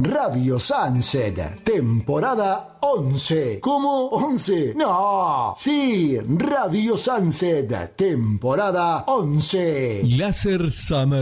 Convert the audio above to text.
Radio Sunset, temporada 11. ¿Cómo? ¿11? No. Sí, Radio Sunset, temporada 11. Láser Summer